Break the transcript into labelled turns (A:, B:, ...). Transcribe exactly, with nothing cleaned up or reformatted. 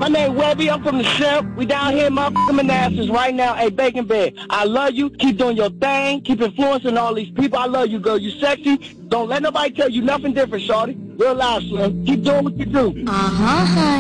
A: My name Webby. I'm from the Shrimp. We down here in motherfucking Manassas right now. Hey, Bacon Bed, I love you. Keep doing your thing. Keep influencing all these people. I love you, girl. You sexy. Don't let nobody tell you nothing different, shorty. Real life, Slim. Keep doing what you do.
B: Uh-huh, honey.